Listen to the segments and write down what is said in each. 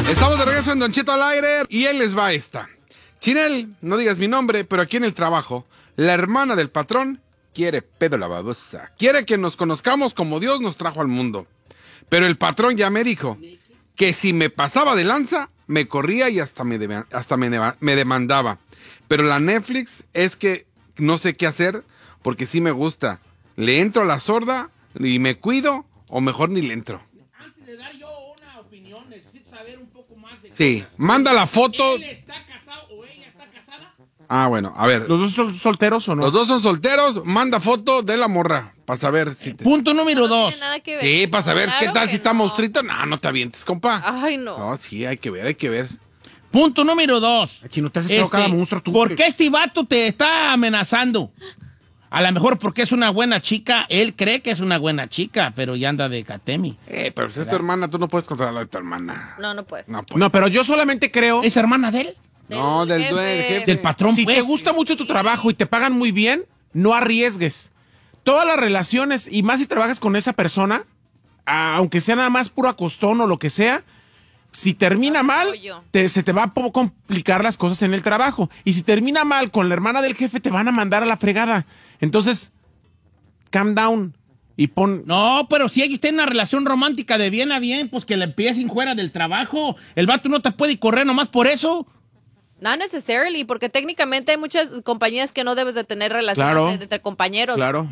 Estamos de regreso en Don Cheto al aire y él les va esta. Chinel, no digas mi nombre, pero aquí en el trabajo, la hermana del patrón quiere pedo la babosa. Quiere que nos conozcamos como Dios nos trajo al mundo. Pero el patrón ya me dijo que si me pasaba de lanza, me corría y hasta me demandaba. Pero la Netflix es que no sé qué hacer porque sí me gusta. ¿Le entro a la sorda y me cuido o mejor ni le entro? Antes de dar yo una opinión, necesito saber un poco más de Sí, cosas. manda la foto. ¿Él está casado o ella está casada? Ah, bueno, a ver. ¿Los dos son solteros o no? Los dos son solteros, manda foto de la morra para saber si te... Punto número No 2. tiene nada que ver. Sí, para saber Claro qué tal que si está no. monstruito. No te avientes, compa. Ay, no. No, sí, hay que ver, hay que ver. Punto número 2. Chino, te has echado cada monstruo tú. ¿Por qué este vato te está amenazando? A lo mejor porque es una buena chica. Él cree que es una buena chica, pero ya anda de catemi. Pero si es tu hermana, tú no puedes controlar a tu hermana. No puedes. No, pues. No, pero yo solamente creo... ¿Es hermana de él? No, del jefe. Del patrón, Si pues. te gusta mucho tu trabajo y te pagan muy bien, no arriesgues. Todas las relaciones, y más si trabajas con esa persona, aunque sea nada más puro acostón o lo que sea, si termina mal, se te va a complicar las cosas en el trabajo. Y si termina mal con la hermana del jefe, te van a mandar a la fregada. Entonces, calm down y pon... No, pero si hay usted una relación romántica de bien a bien, pues que le empiecen fuera del trabajo. El vato no te puede correr nomás por eso. Not necessarily, porque técnicamente hay muchas compañías que no debes de tener relaciones Claro. entre compañeros. Claro.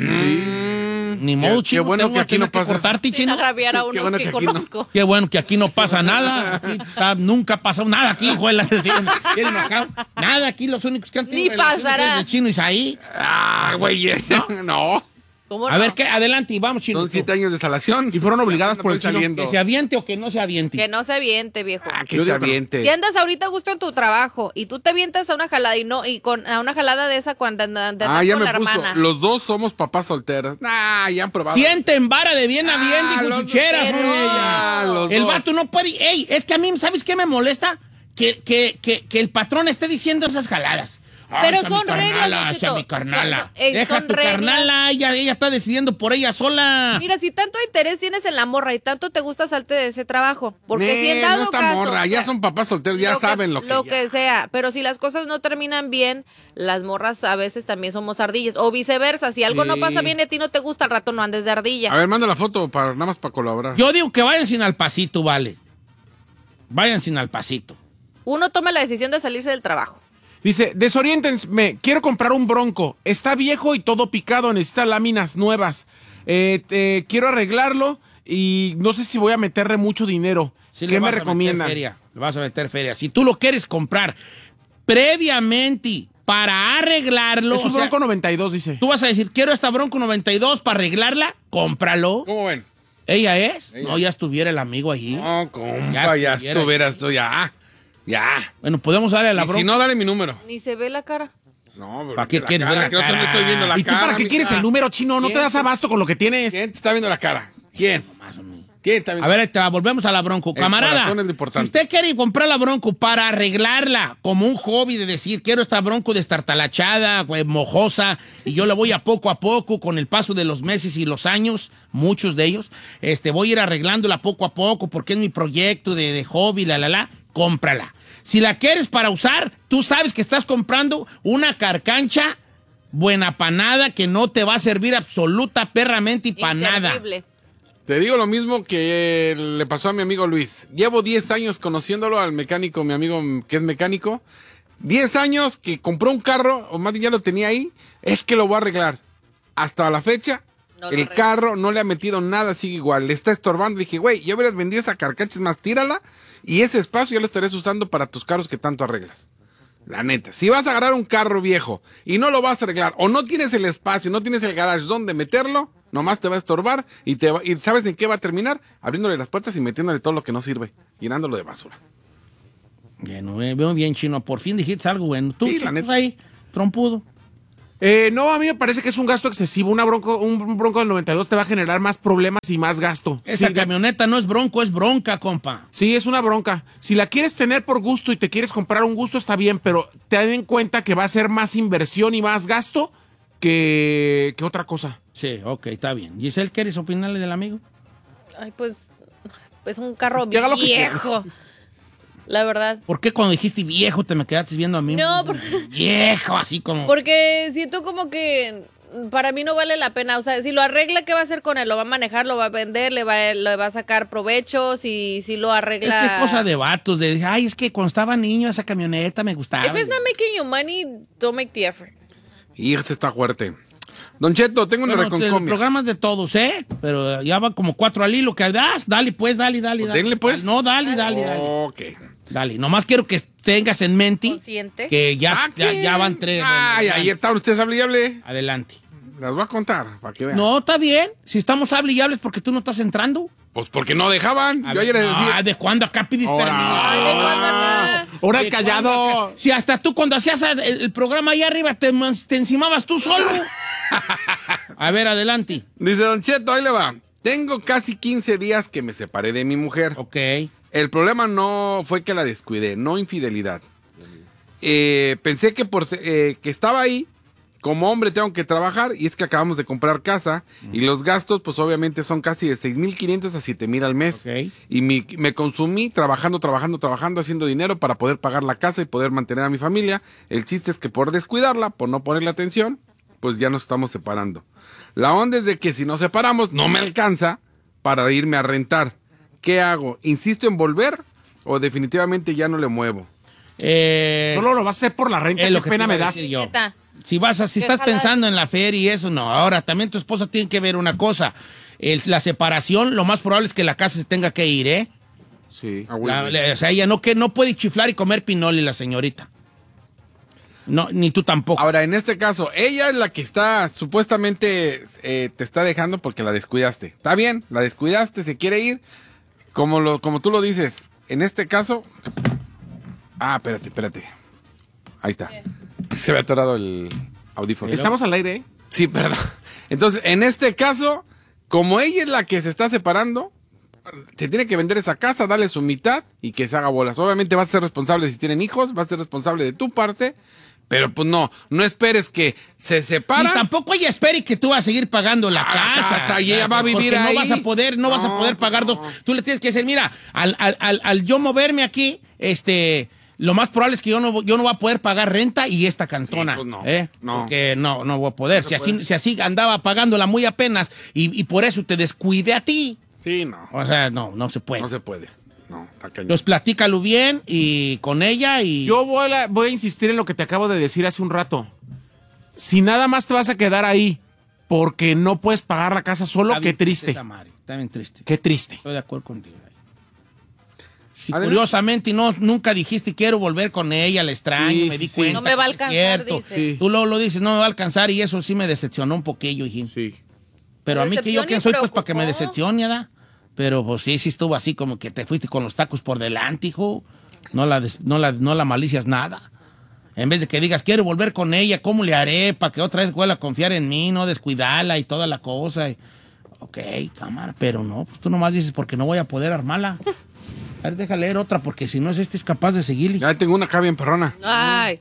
Ni modo, Qué chino. bueno tengo que aquí no tener pasa. cortarte, Sin chino. agraviar a Qué unos bueno que que aquí no. conozco. Qué bueno que aquí no pasa nada. Aquí nunca ha pasado nada aquí, juela. Bien enojado. Nada, aquí los únicos que han tenido Ni relaciones pasará. es el chino Isaí. Güey, no. ¿Cómo A no? ver, ¿qué? Adelante, vamos, chino. Son 7 años de salación. Y fueron obligadas por el Estoy chino. saliendo. ¿Que se aviente o que no se aviente? Que no se aviente, viejo. Que Yo se digo que no. aviente. Si andas ahorita a gusto en tu trabajo y tú te avientas a una jalada a una jalada de esa cuando andas Ya con me la puso. hermana. Los dos somos papás solteros. Ya han probado. Sienten vara de bien a bien, dijo los Chicheras, dos. son ellas. Los El dos. vato no puede... Ey, es que a mí, ¿sabes qué me molesta? Que el patrón esté diciendo esas jaladas. Pero Ay, son mi reglas, carnala, Don hacia Cheto. mi carnala. No, Deja son tu reglas. carnala, ella está decidiendo por ella sola. Mira, si tanto interés tienes en la morra y tanto te gusta salte de ese trabajo, porque si en No dado está caso, morra, ya son papás solteros, ya saben lo que ya. sea, pero si las cosas no terminan bien, las morras a veces también somos ardillas, o viceversa, si algo no Sí. pasa bien y a ti no te gusta, al rato no andes de ardilla. A ver, manda la foto nada más para colaborar. Yo digo que vayan sin al pasito, vale. Vayan sin al pasito. Uno toma la decisión de salirse del trabajo. Dice, desoriéntenme, quiero comprar un Bronco. Está viejo y todo picado, necesita láminas nuevas. Quiero arreglarlo y no sé si voy a meterle mucho dinero. Sí, ¿Qué le me vas a recomiendan? meter feria, le vas a meter feria. Si tú lo quieres comprar previamente para arreglarlo, Es un o sea, Bronco 92, dice. tú vas a decir, quiero esta Bronco 92 para arreglarla, cómpralo. ¿Cómo ven? ¿Ella es? Ella. No, ya estuviera el amigo allí. No, compa, ya estuviera. estuvieras tú, ya. Bueno, podemos darle a la Y Bronco. si no, dale mi número. Ni se ve la cara. No, pero ¿Para qué la quieres cara, ver la que no te cara? estoy viendo la ¿Y tú cara. para qué quieres mija. el número, chino? No te ¿Quién? das abasto con lo que tienes. ¿Quién te está viendo la cara? ¿Quién? Más o menos. ¿Quién está viendo? A ver, ahí te va, volvemos a la Bronco. El Camarada, corazón es lo si importante. usted quiere comprar la Bronco para arreglarla como un hobby de decir, quiero esta Bronco destartalachada, pues, mojosa, y yo la voy a poco con el paso de los meses y los años, muchos de ellos, voy a ir arreglándola poco a poco porque es mi proyecto de hobby, cómprala. Si la quieres para usar, tú sabes que estás comprando una carcancha buena panada que no te va a servir absoluta perramente y para nada. Inservible. Te digo lo mismo que le pasó a mi amigo Luis. Llevo 10 años conociéndolo al mecánico, mi amigo que es mecánico. 10 años que compró un carro, o más bien ya lo tenía ahí, es que lo voy a arreglar. Hasta la fecha, No lo el arregla. carro no le ha metido nada, sigue igual. Le está estorbando. Le dije, güey, ya hubieras vendido esa carcacha, es más, tírala. Y ese espacio ya lo estarías usando para tus carros que tanto arreglas. La neta, si vas a agarrar un carro viejo y no lo vas a arreglar, o no tienes el espacio, no tienes el garage donde meterlo, nomás te va a estorbar y ¿sabes en qué va a terminar? Abriéndole las puertas y metiéndole todo lo que no sirve, llenándolo de basura. Bueno, veo bien, chino. Por fin dijiste algo bueno. Tú, Sí, la chino, neta. ahí, trompudo. No, a mí me parece que es un gasto excesivo. Un Bronco del 92 te va a generar más problemas y más gasto. Esa Sí, camioneta no es Bronco, es bronca, compa. Sí, es una bronca. Si la quieres tener por gusto y te quieres comprar un gusto, está bien, pero ten en cuenta que va a ser más inversión y más gasto que otra cosa. Sí, ok, está bien. Giselle, ¿quieres opinarle del amigo? Ay, pues es un carro Que haga lo que viejo. la verdad. ¿Por qué cuando dijiste viejo te me quedaste viendo a mí? No, porque- Viejo, así como... Porque siento como que para mí no vale la pena. O sea, si lo arregla, ¿qué va a hacer con él? ¿Lo va a manejar? ¿Lo va a vender? ¿Le va a sacar provecho? Si lo Es arregla... que cosa de vatos, de, ay, es que cuando estaba niño esa camioneta me gustaba. If it's not making you money, don't make the effort. Y este está fuerte. Don Cheto, tengo una Bueno, reconcomia. programas de todos, ¿eh? Pero ya van como 4 al hilo que das. Dale, pues, dale. denle, pues. No, dale. Ok. Dale, nomás quiero que tengas en mente Consciente. que ya van 3. Ay, ahí estaban ustedes hable y hable. Adelante. Las voy a contar, para que vean. No, está bien. Si estamos hable y hables porque tú no estás entrando. Pues porque no dejaban. Yo ayer les decía. ¿De cuándo acá pides Ahora. permiso? Ay, ¿de cuándo acá? Ahora ¿De callado. cuándo acá? Si hasta tú cuando hacías el programa ahí arriba te encimabas tú solo. A ver, adelante. Dice Don Cheto, ahí le va. Tengo casi 15 días que me separé de mi mujer. Ok. El problema no fue que la descuidé, no infidelidad. Pensé que que estaba ahí, como hombre tengo que trabajar, y es que acabamos de comprar casa, y los gastos, pues obviamente son casi de 6,500 a 7,000 al mes. Ok. Y me consumí trabajando, haciendo dinero para poder pagar la casa y poder mantener a mi familia. El chiste es que por descuidarla, por no ponerle atención, pues ya nos estamos separando. La onda es de que si nos separamos, no me alcanza para irme a rentar. ¿Qué hago? ¿Insisto en volver o definitivamente ya no le muevo? Solo lo vas a hacer por la renta. Es Qué lo que pena te me iba a das. decir yo. Neta. Si estás Déjala. pensando en la feria y eso, no. Ahora, también tu esposa tiene que ver una cosa. La separación, lo más probable es que la casa se tenga que ir, ¿eh? Sí. Ah, güey, güey. O sea, ella no puede chiflar y comer pinoli, la señorita. No, ni tú tampoco. Ahora, en este caso, ella es la que está, supuestamente, te está dejando porque la descuidaste. Está bien, la descuidaste, se quiere ir. Como tú lo dices, en este caso... Ah, espérate. Ahí está. Se me ha atorado el audífono. Estamos al aire, ¿eh? Sí, perdón. Entonces, en este caso, como ella es la que se está separando, te tiene que vender esa casa, darle su mitad y que se haga bolas. Obviamente vas a ser responsable si tienen hijos, vas a ser responsable de tu parte, pero pues no esperes que se Y separa. tampoco ella espere que tú vas a seguir pagando la Ah, casa. casa, y ella va a vivir porque ahí. no vas a poder No, pagar pues dos. no. Tú le tienes que decir, mira, al yo moverme aquí, lo más probable es que yo no voy a poder pagar renta y esta cantona. Sí, pues no, ¿eh? no. Porque no voy a poder. No se Si así andaba pagándola muy apenas y por eso te descuide a ti. Sí, no. O sea, no se puede. No se puede. No, está cañón. Entonces platícalo bien y con ella y... Yo voy a insistir en lo que te acabo de decir hace un rato. Si nada más te vas a quedar ahí porque no puedes pagar la casa solo, Está qué bien triste. esa madre, está bien triste. Qué triste. Estoy de acuerdo contigo. Si Adelante. curiosamente nunca dijiste quiero volver con ella, la extraño, Sí, me di sí, sí. cuenta. No me va a que es alcanzar, cierto. dice. Sí. Tú lo dices, no me va a alcanzar y eso sí me decepcionó un poquillo, hijín. Sí. Pero a mí que yo Decepción y quién soy pues para que me preocupó. decepcione, ¿verdad? Pero pues sí estuvo así como que te fuiste con los tacos por delante, hijo. No la malicias nada. En vez de que digas, quiero volver con ella, ¿cómo le haré para que otra vez vuelva a confiar en mí, no descuidarla y toda la cosa? Ok, cámara, pero no, pues tú nomás dices porque no voy a poder armarla. A ver, deja leer otra porque si no es es capaz de seguirle. Ya tengo una acá bien perrona. Ay.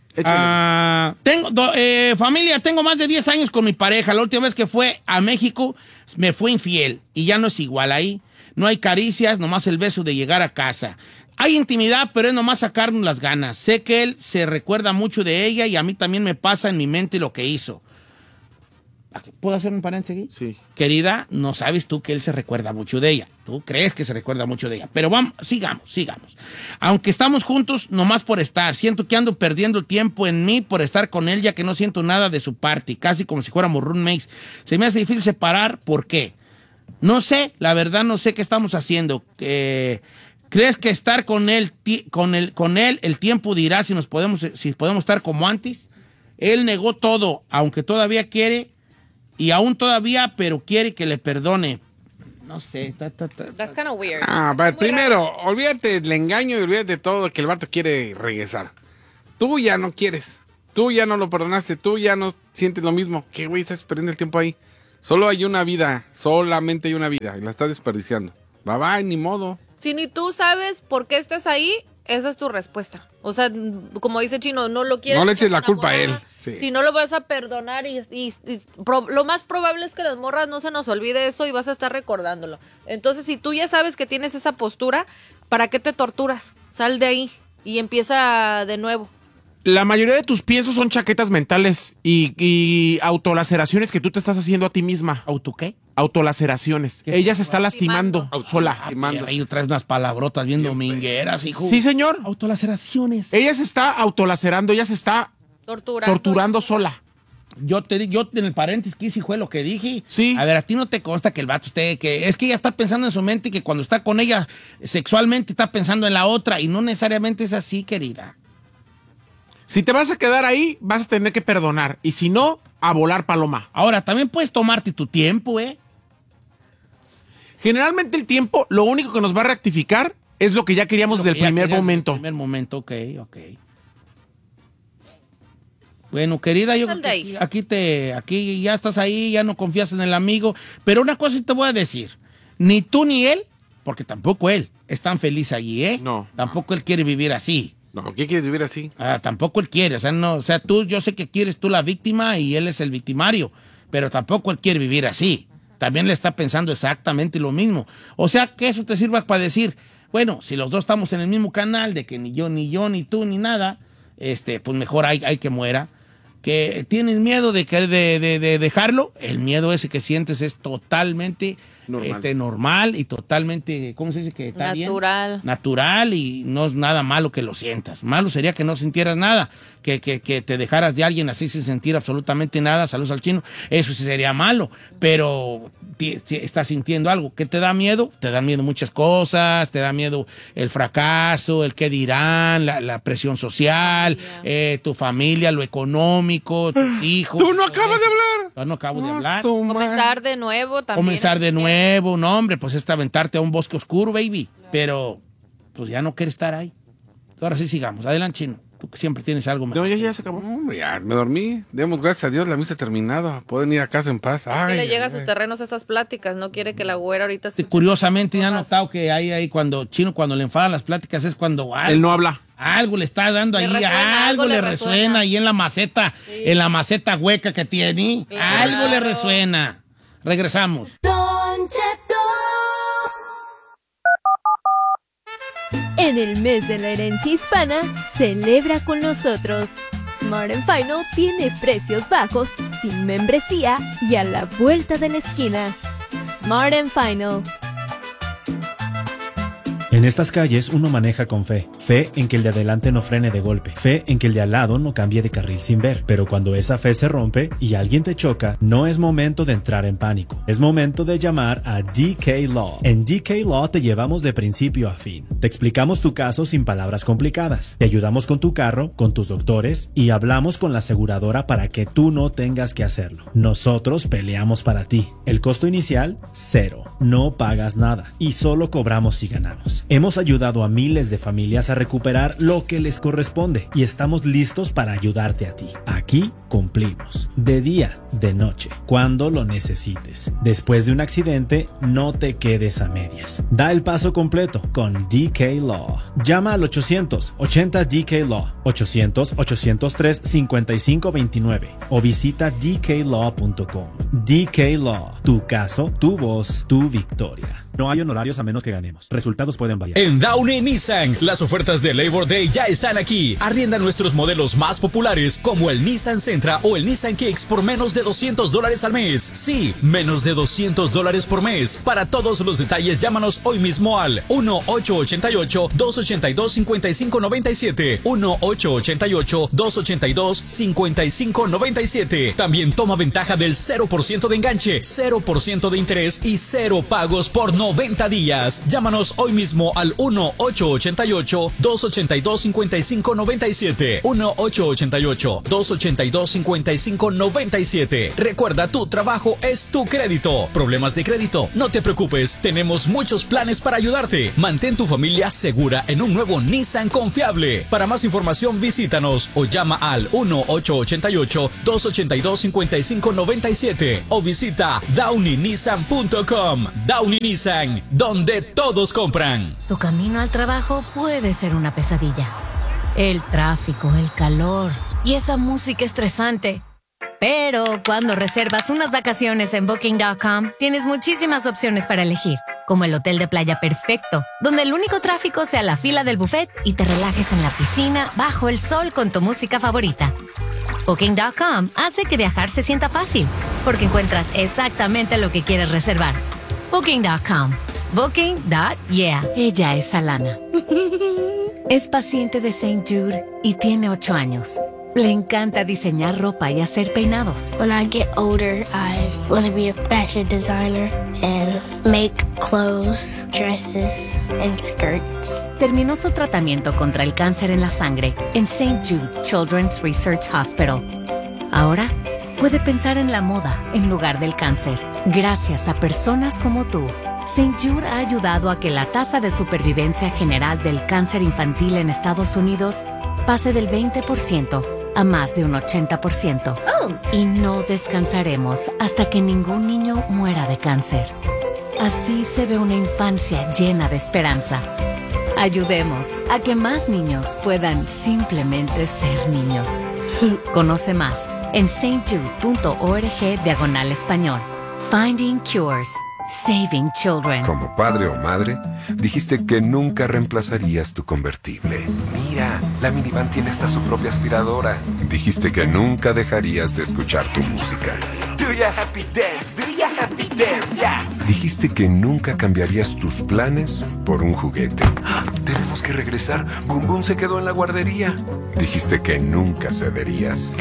Familia, tengo más de 10 años con mi pareja. La última vez que fue a México me fue infiel y ya no es igual ahí. No hay caricias, nomás el beso de llegar a casa. Hay intimidad, pero es nomás sacarnos las ganas. Sé que él se recuerda mucho de ella y a mí también me pasa en mi mente lo que hizo. ¿Puedo hacer un paréntesis aquí? Sí. Querida, no sabes tú que él se recuerda mucho de ella. Tú crees que se recuerda mucho de ella. Pero vamos, sigamos. Aunque estamos juntos, nomás por estar. Siento que ando perdiendo el tiempo en mí por estar con él, ya que no siento nada de su parte. Casi como si fuéramos roommates. Se me hace difícil separar. ¿Por qué? No sé, la verdad no sé qué estamos haciendo. ¿Crees que estar con él el tiempo dirá si podemos estar como antes? Él negó todo, aunque todavía quiere. Y aún todavía, pero quiere que le perdone. No sé. That's kind of weird. Ah, va, primero, olvídate del engaño y olvídate de todo que el vato quiere regresar. Tú ya no quieres. Tú ya no lo perdonaste. Tú ya no sientes lo mismo. ¿Qué güey estás perdiendo el tiempo ahí? Solo hay una vida. Solamente hay una vida. Y la estás desperdiciando. Bye, ni modo. Si ni tú sabes por qué estás ahí, esa es tu respuesta. O sea, como dice Chino, no lo quieres. No le eches la con culpa a él, morra. sí. Si no lo vas a perdonar lo más probable es que las morras no se nos olvide eso y vas a estar recordándolo. Entonces, si tú ya sabes que tienes esa postura, ¿para qué te torturas? Sal de ahí y empieza de nuevo. La mayoría de tus piensos son chaquetas mentales y autolaceraciones que tú te estás haciendo a ti misma. ¿Auto qué? Autolaceraciones. Ella se está lastimando sola. Ahí traes unas palabrotas bien domingueras, hijo. Sí, señor. Autolaceraciones. Ella se está autolacerando, ella se está torturando sola. Yo en el paréntesis que fue lo que dije. Sí. A ver, a ti no te consta que el vato que es que ella está pensando en su mente y que cuando está con ella sexualmente está pensando en la otra y no necesariamente es así, querida. Si te vas a quedar ahí, vas a tener que perdonar. Y si no, a volar paloma. Ahora, también puedes tomarte tu tiempo, Generalmente el tiempo, lo único que nos va a rectificar es lo que ya queríamos desde el primer momento. Desde el primer momento, ok. Bueno, querida, yo aquí ya estás ahí, ya no confías en el amigo. Pero una cosa sí te voy a decir. Ni tú ni él, porque tampoco él es tan feliz allí, ¿eh? No. Tampoco él quiere vivir así. No, ¿qué quieres vivir así? Tampoco él quiere, tú, yo sé que quieres tú la víctima y él es el victimario, pero tampoco él quiere vivir así. También le está pensando exactamente lo mismo. O sea, que eso te sirva para decir, bueno, si los dos estamos en el mismo canal, de que ni yo, ni tú, ni nada, pues mejor hay que muera. Que tienes miedo de dejarlo, el miedo ese que sientes es totalmente normal y totalmente, ¿cómo se dice? Que está natural. Bien? Natural y no es nada malo que lo sientas. Malo sería que no sintieras nada, que te dejaras de alguien así sin sentir absolutamente nada, saludos al chino, eso sí sería malo, pero estás sintiendo algo. ¿Qué te da miedo? Te dan miedo muchas cosas, te da miedo el fracaso, el qué dirán, la presión social, tu familia, lo económico, tus hijos. ¡Tú no acabas de hablar! Yo no acabo de hablar. Comenzar de nuevo también. Comenzar de nuevo, no, hombre, pues es aventarte a un bosque oscuro, baby. Pero, pues ya no quieres estar ahí. Ahora sí sigamos. Adelante, chino. Tú que siempre tienes algo mejor. No, ya se acabó. Hombre, ya me dormí. Demos gracias a Dios, la misa ha terminado. Pueden ir a casa en paz. Es que le llega a sus terrenos esas pláticas. No quiere que la güera ahorita escuche. Curiosamente, ya he notado que ahí cuando Chino, cuando le enfadan las pláticas, es cuando él no habla. Algo le está dando ahí, algo le resuena ahí en la maceta, en la maceta hueca que tiene. Claro. Algo le resuena. Regresamos. Don Cheto. En el mes de la herencia hispana, celebra con nosotros. Smart & Final tiene precios bajos, sin membresía y a la vuelta de la esquina. Smart & Final. En estas calles uno maneja con fe. Fe en que el de adelante no frene de golpe. Fe en que el de al lado no cambie de carril sin ver. Pero cuando esa fe se rompe y alguien te choca, no es momento de entrar en pánico. Es momento de llamar a DK Law. En DK Law te llevamos de principio a fin. Te explicamos tu caso sin palabras complicadas. Te ayudamos con tu carro, con tus doctores y hablamos con la aseguradora para que tú no tengas que hacerlo. Nosotros peleamos para ti. El costo inicial, 0. No pagas nada y solo cobramos si ganamos. Hemos ayudado a miles de familias a recuperar lo que les corresponde y estamos listos para ayudarte a ti. Aquí cumplimos. De día, de noche, cuando lo necesites. Después de un accidente, no te quedes a medias. Da el paso completo con DK Law. Llama al 800-80-DK-LAW, 800-803-5529 o visita dklaw.com. DK Law. Tu caso, tu voz, tu victoria. No hay honorarios a menos que ganemos. Resultados pueden variar. En Downey Nissan, las ofertas de Labor Day ya están aquí. Arrienda nuestros modelos más populares como el Nissan Sentra o el Nissan Kicks por menos de $200 al mes. Sí, menos de $200 por mes. Para todos los detalles, llámanos hoy mismo al 1-888-282-5597. 1-888-282-5597. También toma ventaja del 0% de enganche, 0% de interés y 0 pagos por 90 días. Llámanos hoy mismo al 1-888-282-5597. 1-888-282-5597. Recuerda, tu trabajo es tu crédito. ¿Problemas de crédito? No te preocupes, tenemos muchos planes para ayudarte. Mantén tu familia segura en un nuevo Nissan confiable. Para más información, visítanos o llama al 1-888-282-5597 o visita downeynissan.com. Downey Nissan, donde todos compran. Tu camino al trabajo puede ser una pesadilla. El tráfico, el calor y esa música estresante. Pero cuando reservas unas vacaciones en Booking.com, tienes muchísimas opciones para elegir. como el hotel de playa perfecto, donde el único tráfico sea la fila del buffet y te relajes en la piscina bajo el sol con tu música favorita. Booking.com hace que viajar se sienta fácil, porque encuentras exactamente lo que quieres reservar. Booking.com. Booking.yeah. Ella es Alana. Es paciente de St. Jude y tiene 8 años. Le encanta diseñar ropa y hacer peinados. When I get older, I want to be a fashion designer and make clothes, dresses, and skirts. Terminó su tratamiento contra el cáncer en la sangre en St. Jude Children's Research Hospital. Ahora puede pensar en la moda en lugar del cáncer. Gracias a personas como tú, St. Jude ha ayudado a que la tasa de supervivencia general del cáncer infantil en Estados Unidos pase del 20% a más de un 80%. Y no descansaremos hasta que ningún niño muera de cáncer. Así se ve una infancia llena de esperanza. Ayudemos a que más niños puedan simplemente ser niños. Conoce más en stjude.org/español. Finding Cures. Saving Children. Como padre o madre, dijiste que nunca reemplazarías tu convertible. Mira, la minivan tiene hasta su propia aspiradora. Dijiste que nunca dejarías de escuchar tu música. Do ya happy dance, do ya happy dance, yeah. Dijiste que nunca cambiarías tus planes por un juguete. Tenemos que regresar. Boom Boom se quedó en la guardería. Dijiste que nunca cederías.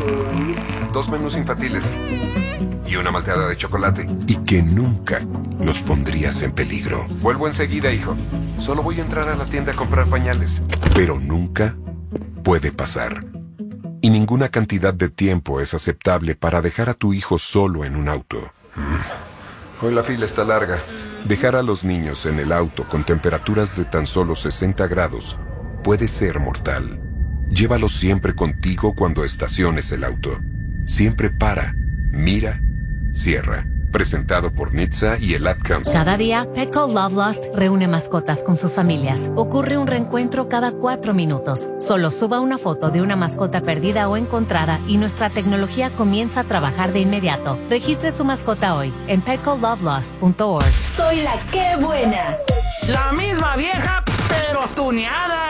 2 menús infantiles y una malteada de chocolate. Y que nunca los pondrías en peligro. Vuelvo enseguida, hijo. Solo voy a entrar a la tienda a comprar pañales. Pero nunca puede pasar. Y ninguna cantidad de tiempo es aceptable para dejar a tu hijo solo en un auto. Hoy la fila está larga. Dejar a los niños en el auto con temperaturas de tan solo 60 grados puede ser mortal. Llévalos siempre contigo cuando estaciones el auto. Siempre para, mira, cierra. Presentado por NHTSA y el Ad Council. Cada día, Petco Love Lost reúne mascotas con sus familias. Ocurre un reencuentro cada 4 minutos. Solo suba una foto de una mascota perdida o encontrada y nuestra tecnología comienza a trabajar de inmediato. Registre su mascota hoy en petcolovelost.org. Soy la que buena. La misma vieja, pero tuneada.